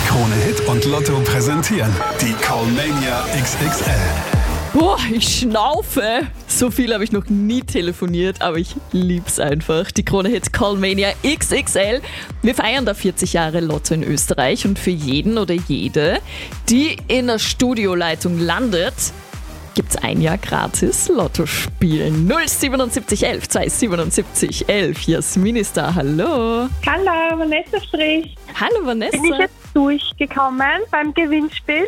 Krone Hit und Lotto präsentieren die Callmania XXL. Boah, ich schnaufe. So viel habe ich noch nie telefoniert, aber ich lieb's einfach. Die Krone Hit Callmania XXL. Wir feiern da 40 Jahre Lotto in Österreich und für jeden oder jede, die in der Studioleitung landet, gibt's ein Jahr gratis Lotto spielen. 07711 277 11. Jasmin ist da, hallo. Hallo, Vanessa spricht. Hallo Vanessa. Bin ich jetzt durchgekommen beim Gewinnspiel?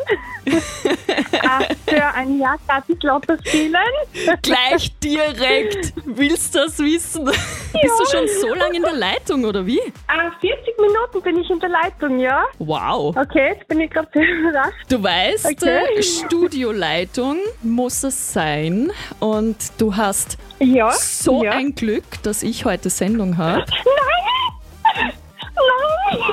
Für ein Jahr gratis Lotto spielen. Gleich direkt. Willst du das wissen? Ja. Bist du schon so lange in der Leitung, oder wie? 40 Minuten bin ich in der Leitung, ja. Wow. Okay, jetzt bin ich gerade sehr überrascht. Du weißt, Okay. Studioleitung muss es sein und du hast Ja. so ja. ein Glück, dass ich heute Sendung habe. Nein! Nein!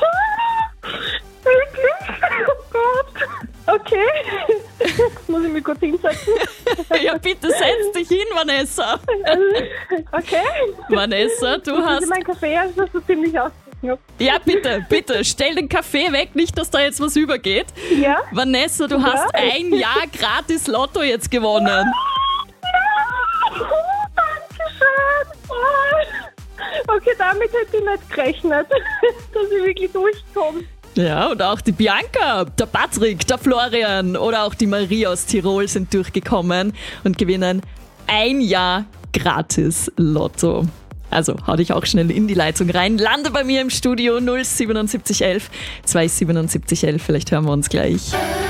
Wirklich? Oh Gott. Okay. Jetzt muss ich mich kurz hinsetzen. Ja, bitte setz dich hin, Vanessa. Okay. Vanessa, du Also hast... mein Kaffee ist so ziemlich ausgegangen. Ja, bitte, stell den Kaffee weg, nicht, dass da jetzt was übergeht. Ja? Vanessa, du hast ein Jahr gratis Lotto jetzt gewonnen. Dankeschön. Okay, damit hätte ich nicht gerechnet, dass ich wirklich durchkomme. Ja, und auch die Bianca, der Patrick, der Florian oder auch die Marie aus Tirol sind durchgekommen und gewinnen ein Jahr gratis Lotto. Also hau dich auch schnell in die Leitung rein. Lande bei mir im Studio 07711 27711. Vielleicht hören wir uns gleich.